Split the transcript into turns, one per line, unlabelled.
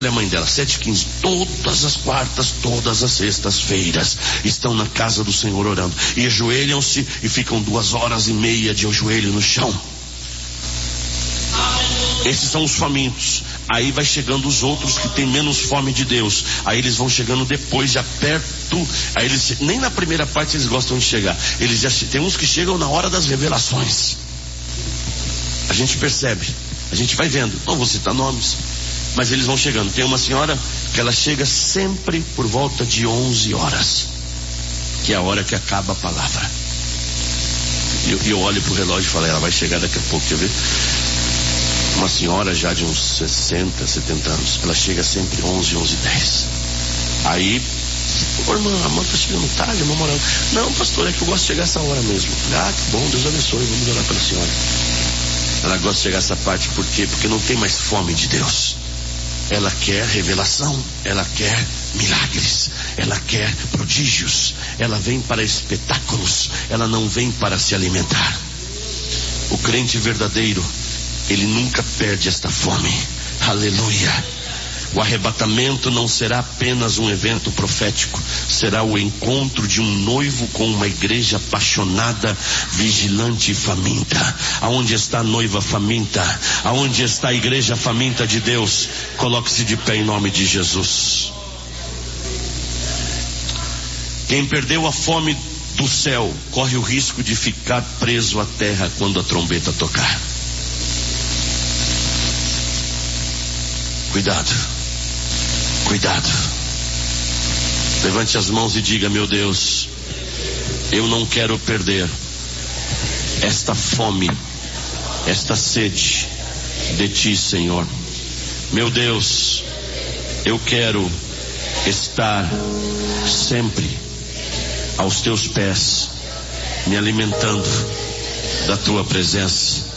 a mãe dela, 7h15, todas as quartas, todas as sextas-feiras, estão na casa do Senhor orando, e ajoelham-se e ficam 2h30 de joelho no chão. Esses são os famintos. Aí vai chegando os outros que têm menos fome de Deus. Aí eles vão chegando depois, já perto. Aí eles, nem na primeira parte eles gostam de chegar. Eles já tem uns que chegam na hora das revelações. A gente percebe, a gente vai vendo. Não vou citar nomes, mas eles vão chegando. Tem uma senhora que ela chega sempre por volta de 11 horas, que é a hora que acaba a palavra. E eu olho pro relógio e falo, ela vai chegar daqui a pouco, quer ver? Uma senhora já de uns 60, 70 anos, ela chega sempre 11h10. Aí, ô irmã, a mãe tá chegando tarde, irmã morando. Não, pastor, é que eu gosto de chegar essa hora mesmo. Ah, que bom, Deus abençoe, vamos orar pela senhora. Ela gosta de chegar essa parte, por quê? Porque não tem mais fome de Deus. Ela quer revelação, ela quer milagres, ela quer prodígios, ela vem para espetáculos, ela não vem para se alimentar. O crente verdadeiro, ele nunca perde esta fome. Aleluia. O arrebatamento não será apenas um evento profético, será o encontro de um noivo com uma igreja apaixonada, vigilante e faminta. Aonde está a noiva faminta? Aonde está a igreja faminta de Deus? Coloque-se de pé em nome de Jesus. Quem perdeu a fome do céu corre o risco de ficar preso à terra quando a trombeta tocar. Cuidado, cuidado. Levante as mãos e diga, meu Deus, eu não quero perder esta fome, esta sede de ti, Senhor. Meu Deus, eu quero estar sempre aos teus pés, me alimentando da tua presença.